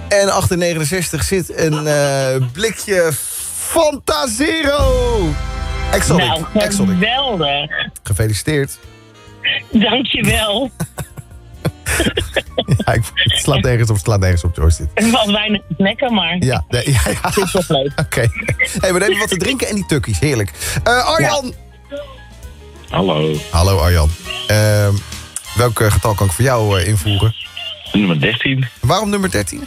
En achter 69 zit een blikje Fanta Zero. Exotic. Nou, Exotic. geweldig. Gefeliciteerd. Dankjewel. Ja, het slaat nergens op, Joyce. Er valt weinig te snacken, maar Ja. het is toch leuk. Oké. Hey, we nemen wat te drinken en die tukkies. Heerlijk. Arjan. Ja. Hallo. Hallo Arjan. Welk getal kan ik voor jou invoeren? Nummer 13. Waarom nummer 13?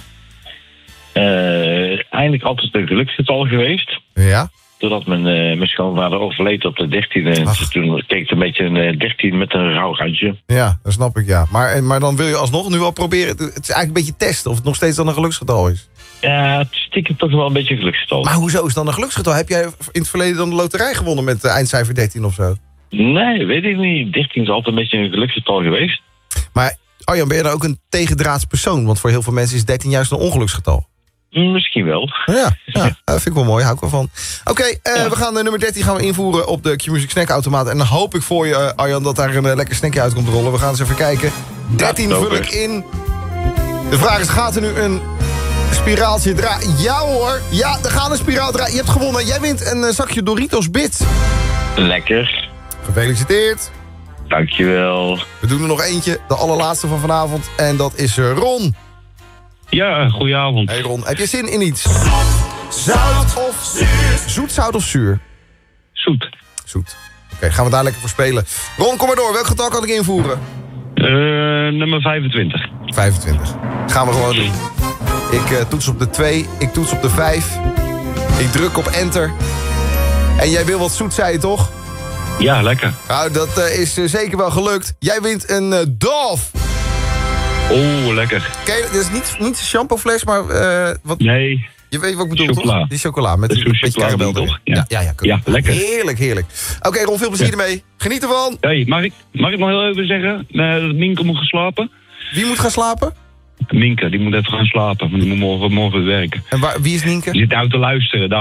Eindelijk altijd een geluksgetal geweest. Ja. Doordat mijn schoonvader overleed op de 13e. En toen keek het een beetje een 13 met een rauw randje. Ja, dat snap ik, ja. Maar dan wil je alsnog nu al proberen. Het is eigenlijk een beetje testen of het nog steeds dan een geluksgetal is. Ja, het is stiekem toch wel een beetje een geluksgetal. Maar hoezo is het dan een geluksgetal? Heb jij in het verleden dan de loterij gewonnen met eindcijfer 13 of zo? Nee, weet ik niet. 13 is altijd een beetje een geluksgetal geweest. Maar Arjan, ben je dan ook een tegendraads persoon? Want voor heel veel mensen is 13 juist een ongeluksgetal. Misschien wel. Ja, dat vind ik wel mooi. Hou ik wel van. Oké, we gaan nummer 13 gaan we invoeren op de Q-Music snackautomaat. En dan hoop ik voor je, Arjan, dat daar een lekker snackje uit komt rollen. We gaan eens even kijken. 13 vul ik in. De vraag is, gaat er nu een spiraaltje draaien? Ja hoor. Ja, er gaat een spiraal draaien. Je hebt gewonnen. Jij wint een zakje Doritos Bits. Lekker. Gefeliciteerd. Dankjewel. We doen er nog eentje. De allerlaatste van vanavond. En dat is Ron. Ja, goedenavond. Hey Ron, heb je zin in iets? Zout of zuur? Zoet, zout of zuur? Zoet. Zoet. Oké, gaan we daar lekker voor spelen. Ron, kom maar door. Welk getal kan ik invoeren? Nummer 25. 25. Gaan we gewoon doen. Ik toets op de 2. Ik toets op de 5. Ik druk op enter. En jij wil wat zoet, zei je toch? Ja, lekker. Nou, dat is zeker wel gelukt. Jij wint een Dove. Oh, lekker. Kijk, dit is niet een shampoofles, maar wat... Nee. Je weet wat ik bedoel, Chocola. toch? Die chocola met een beetje karamel erin. toch? Ja, lekker. Heerlijk, heerlijk. Oké, Ron, veel plezier ermee. Geniet ervan. Hey, mag ik nog heel even zeggen dat Minke moet gaan slapen? Wie moet gaan slapen? Minke, die moet even gaan slapen. Want die moet morgen werken. En wie is Nienke? Die zit nou te luisteren.